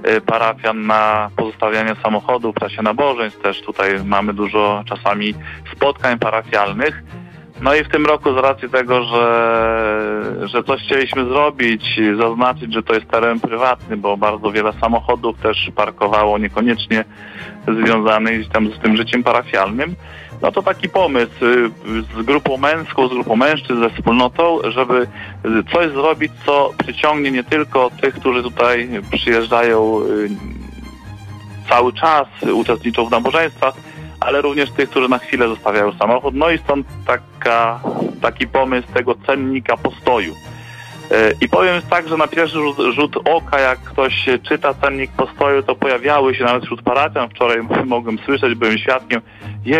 parafian na pozostawianie samochodu w czasie nabożeństw. Też tutaj mamy czasami spotkań parafialnych. No i w tym roku z racji tego, że coś chcieliśmy zrobić, zaznaczyć, że to jest teren prywatny, bo bardzo wiele samochodów też parkowało niekoniecznie związanych tam z tym życiem parafialnym, no to taki pomysł z grupą męską, z grupą mężczyzn, ze wspólnotą, żeby coś zrobić, co przyciągnie nie tylko tych, którzy tutaj przyjeżdżają cały czas, uczestniczą w nabożeństwach, ale również tych, którzy na chwilę zostawiają samochód. No i stąd taki pomysł tego cennika postoju. I powiem tak, że na pierwszy rzut oka, jak ktoś czyta cennik postoju, to pojawiały się nawet wśród parafian. Wczoraj mogłem słyszeć, byłem świadkiem,